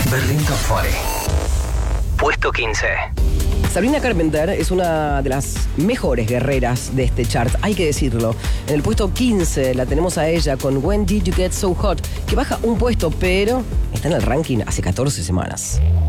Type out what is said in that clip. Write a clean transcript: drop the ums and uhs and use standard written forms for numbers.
Berlín Top 40. Puesto 15. Sabrina Carpenter es una de las mejores guerreras de este chart, hay que decirlo. En el puesto 15 la tenemos a ella con When Did You Get So Hot, que baja un puesto, pero está en el ranking hace 14 semanas.